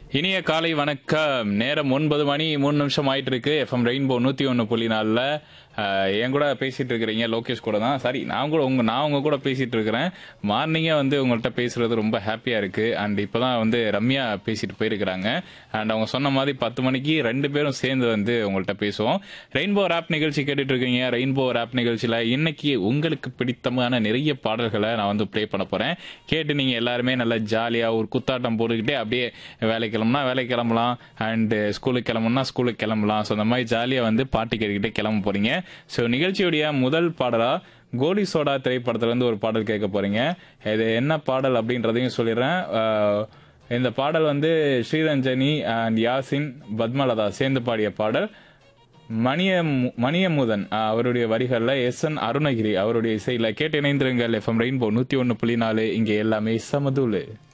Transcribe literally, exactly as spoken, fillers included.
இனிய காலை வணக்கம். நேரம் ஒன்பது மணி மூணு நிமிஷம் ஆயிட்டு இருக்கு. எஃப்எம் ரெயின்போ நூத்தி ஒன்று புள்ளி நாலுல என் கூட பேசிட்டு இருக்கிறீங்க லோகேஷ் கூட தான். சாரி, நான் கூட உங்க நான் உங்க கூட பேசிட்டு இருக்கிறேன். மார்னிங்கா வந்து உங்கள்கிட்ட பேசுறது ரொம்ப ஹாப்பியா இருக்கு. அண்ட் இப்பதான் வந்து ரம்யா பேசிட்டு போயிருக்கிறாங்க. அண்ட் அவங்க சொன்ன மாதிரி பத்து மணிக்கு ரெண்டு பேரும் சேர்ந்து வந்து உங்கள்கிட்ட பேசுவோம். ரெயின்போ ராப் நிகழ்ச்சி கேட்டுட்டு இருக்கீங்க. ரெயின்போ ராப் நிகழ்ச்சியில இன்னைக்கு உங்களுக்கு பிடித்தமான நிறைய பாடல்களை நான் வந்து ப்ளே பண்ண போறேன். கேட்டு நீங்க எல்லாருமே நல்லா ஜாலியா ஒரு குத்தாட்டம் போட்டுக்கிட்டே அப்படியே வேலைக்கு கிளம்புனா வேலைக்கு கிளம்பலாம். அண்ட் ஸ்கூலுக்கு கிளம்புனா ஸ்கூலுக்கு கிளம்பலாம். ஸோ அந்த மாதிரி ஜாலியா வந்து பாட்டு கேட்டுக்கிட்டே கிளம்ப போறீங்க. ஸோ நிகழ்ச்சியுடைய முதல் பாடலா கோலி சோடா திரைப்படத்துல இருந்து ஒரு பாடல் கேட்க போறீங்க. இது என்ன பாடல் அப்படின்றதையும் சொல்லிடுறேன். அஹ், இந்த பாடல் வந்து ஸ்ரீரஞ்சனி அண்ட் யாசின் பத்மலதா சேர்ந்து பாடிய பாடல். மணிய மணியமுதன் அஹ், அவருடைய வரிகள்ல எஸ் என் அருணகிரி அவருடைய இசையில கேட்டு இணைந்திருங்கள். எஃப்எம் ரெயின்போ நூத்தி ஒன்னு புள்ளி நாலு இங்க எல்லாமே சமதூளு.